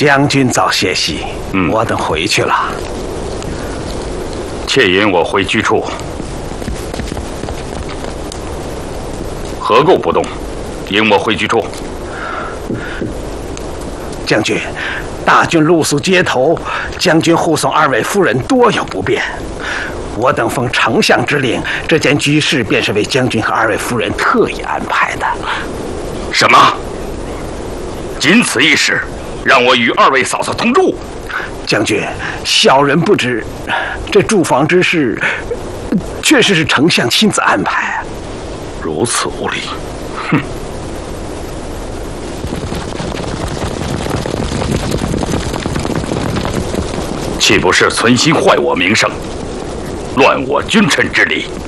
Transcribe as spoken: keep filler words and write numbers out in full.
将军早歇息， 嗯， 我等回去了。 且引我回居处。何故不动？引我回居处。 将军，大军露宿街头，将军护送二位夫人多有不便。我等奉丞相之令，这间居室便是为将军和二位夫人特意安排的。 什么？仅此一室，让我与二位嫂嫂同住？ 将军，小人不知，这住房之事，确实是丞相亲自安排。 如此无礼，哼！岂不是存心坏我名声，乱我君臣之礼？